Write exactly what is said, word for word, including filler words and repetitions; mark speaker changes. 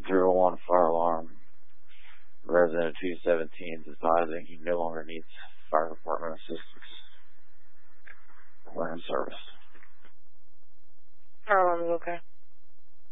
Speaker 1: three oh one fire alarm. Resident of two seventeen is advising he no longer needs fire department assistance. We're in service.
Speaker 2: Fire alarm is okay.